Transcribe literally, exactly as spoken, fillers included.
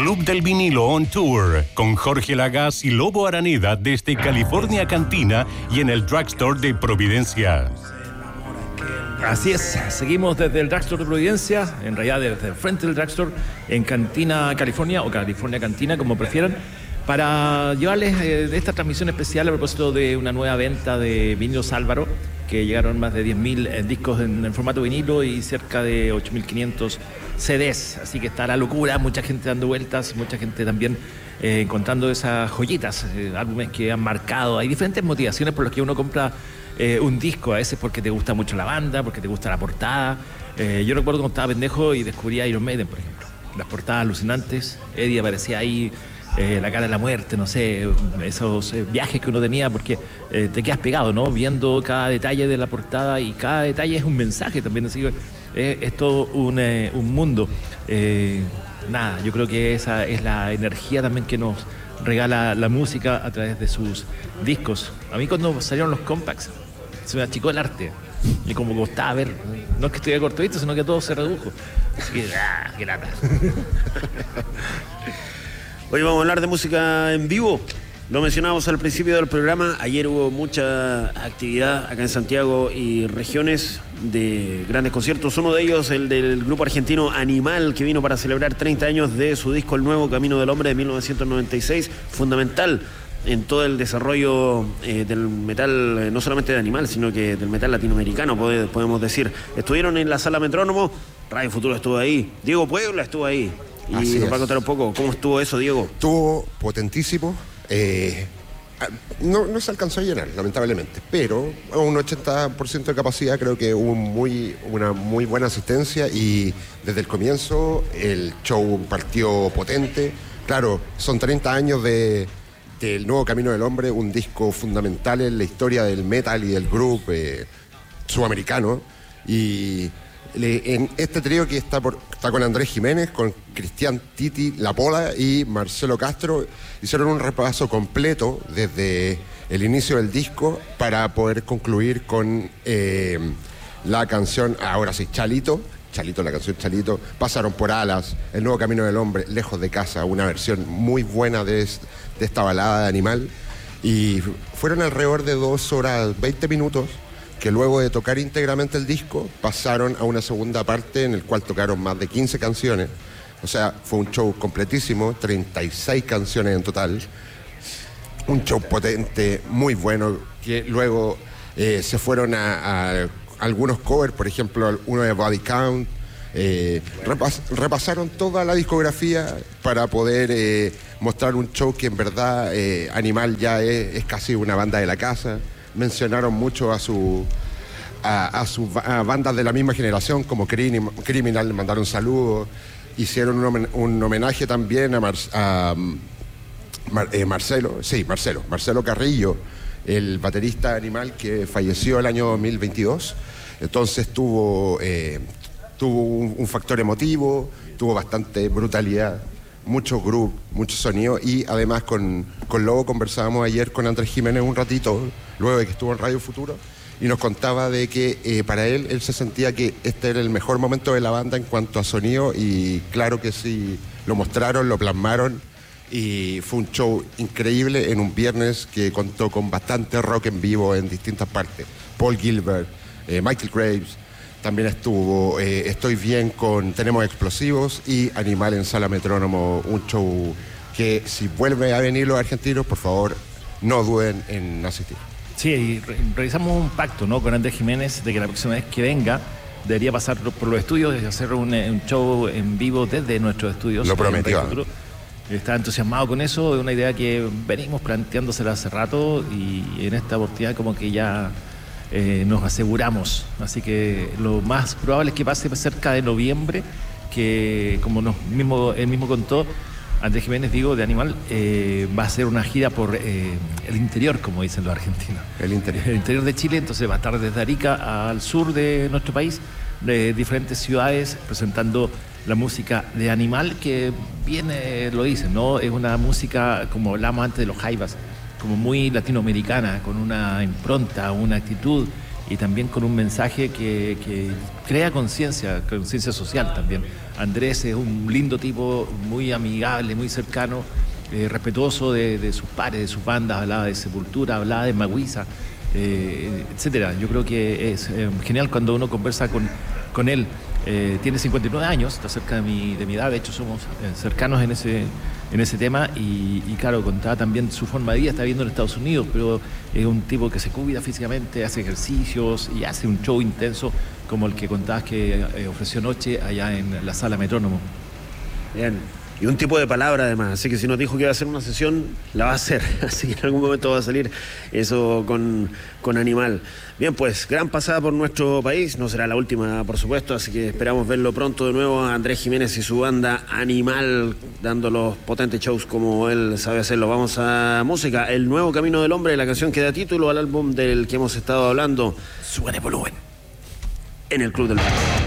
Club del Vinilo on Tour con Jorge Lagaz y Lobo Araneda desde California Cantina y en el Drugstore de Providencia. Así es, seguimos desde el Drugstore de Providencia, en realidad desde el frente del Drugstore, en Cantina, California, o California Cantina, como prefieran, para llevarles eh, esta transmisión especial a propósito de una nueva venta de vinilos Álvaro, que llegaron más de diez mil eh, discos en, en formato vinilo y cerca de ocho mil quinientos C Ds, así que está la locura, mucha gente dando vueltas, mucha gente también eh, encontrando esas joyitas, eh, álbumes que han marcado. Hay diferentes motivaciones por las que uno compra Eh, un disco, a veces porque te gusta mucho la banda, porque te gusta la portada. Eh, yo recuerdo cuando estaba pendejo y descubrí a Iron Maiden, por ejemplo. Las portadas alucinantes, Eddie aparecía ahí, eh, la cara de la muerte, no sé, esos eh, viajes que uno tenía, porque eh, te quedas pegado, ¿no? Viendo cada detalle de la portada y cada detalle es un mensaje también, así que eh, es todo un, eh, un mundo. Eh, nada, yo creo que esa es la energía también que nos regala la música a través de sus discos. A mí cuando salieron los compacts se me achicó el arte y como costaba ver, no es que estuviera cortadito, sino que todo se redujo, así que ah, qué lata. Hoy vamos a hablar de música en vivo. Lo mencionábamos al principio del programa. Ayer hubo mucha actividad acá en Santiago y regiones de grandes conciertos. Uno de ellos, el del grupo argentino Animal, que vino para celebrar treinta años de su disco El Nuevo Camino del Hombre de mil novecientos noventa y seis. Fundamental en todo el desarrollo eh, del metal, eh, no solamente de Animal, sino que del metal latinoamericano, podemos decir. Estuvieron en la Sala Metrónomo, Radio Futuro estuvo ahí, Diego Puebla estuvo ahí. Y Así nos es. va a contar un poco cómo estuvo eso, Diego. Estuvo potentísimo. Eh, no, no se alcanzó a llenar, lamentablemente, pero a un ochenta por ciento de capacidad. Creo que hubo muy, una muy buena asistencia y desde el comienzo el show partió potente. Claro, son treinta años de, del Nuevo Camino del Hombre, un disco fundamental en la historia del metal y del groove eh, sudamericano. Y le, en este trío que está, por, está con Andrés Jiménez, con Cristian Titi La Pola y Marcelo Castro, hicieron un repaso completo desde el inicio del disco para poder concluir con eh, la canción, ahora sí, Chalito, Chalito, la canción Chalito, Pasaron por Alas, El Nuevo Camino del Hombre, Lejos de Casa, una versión muy buena de, de esta balada de Animal. Y fueron alrededor de dos horas, veinte minutos, que luego de tocar íntegramente el disco, pasaron a una segunda parte en el cual tocaron más de quince canciones. O sea, fue un show completísimo, treinta y seis canciones en total. Un show potente, muy bueno, que luego eh, se fueron a, a algunos covers, por ejemplo, uno de Body Count. Eh, repas, repasaron toda la discografía para poder eh, mostrar un show que en verdad eh, Animal ya es, es casi una banda de la casa. Mencionaron mucho a su a, a sus a bandas de la misma generación como Criminal, le mandaron saludos, hicieron un, homen, un homenaje también a, Mar, a Mar, eh, Marcelo, sí, Marcelo, Marcelo Carrillo, el baterista Animal que falleció el año dos mil veintidós. Entonces tuvo, eh, tuvo un, un factor emotivo, tuvo bastante brutalidad, mucho groove, mucho sonido, y además con, con Lobo conversábamos ayer con Andrés Jiménez un ratito, luego de que estuvo en Radio Futuro, y nos contaba de que eh, para él, él se sentía que este era el mejor momento de la banda en cuanto a sonido, y claro que sí, lo mostraron, lo plasmaron, y fue un show increíble en un viernes que contó con bastante rock en vivo en distintas partes. Paul Gilbert, eh, Michael Graves, también estuvo eh, Estoy Bien con Tenemos Explosivos y Animal en Sala Metrónomo, un show que si vuelve a venir los argentinos, por favor, no duden en asistir. Sí, y re realizamos un pacto, ¿no?, con Andrés Jiménez de que la próxima vez que venga debería pasar por los estudios y hacer un, un show en vivo desde nuestros estudios. Lo prometió. Está entusiasmado con eso, es una idea que venimos planteándosela hace rato y en esta oportunidad como que ya eh, nos aseguramos. Así que lo más probable es que pase cerca de noviembre, que como nos mismo, él mismo contó, Andrés Jiménez, digo, de Animal, eh, va a hacer una gira por eh, el interior, como dicen los argentinos. El interior. El interior de Chile, entonces va a estar desde Arica al sur de nuestro país, de diferentes ciudades, presentando la música de Animal, que viene, lo dicen, ¿no? Es una música, como hablamos antes de los Jaivas, como muy latinoamericana, con una impronta, una actitud y también con un mensaje que, que crea conciencia, conciencia social también. Andrés es un lindo tipo, muy amigable, muy cercano, eh, respetuoso de, de sus pares, de sus bandas, hablaba de Sepultura, hablaba de Maguiza, eh, etcétera. Yo creo que es eh, genial cuando uno conversa con, con él. Eh, tiene cincuenta y nueve años, está cerca de mi, de mi edad, de hecho somos eh, cercanos en ese, en ese tema y, y claro, contaba también su forma de vida, está viviendo en Estados Unidos, pero es un tipo que se cuida físicamente, hace ejercicios y hace un show intenso como el que contabas que eh, ofreció anoche allá en la Sala Metrónomo. Bien. Y un tipo de palabra además, así que si nos dijo que iba a hacer una sesión, la va a hacer, así que en algún momento va a salir eso con, con Animal. Bien, pues, gran pasada por nuestro país, no será la última, por supuesto, así que esperamos verlo pronto de nuevo a Andrés Jiménez y su banda Animal, dando los potentes shows como él sabe hacerlo. Vamos a música, El Nuevo Camino del Hombre, la canción que da título al álbum del que hemos estado hablando. Sube de volumen. En el Club del Rock.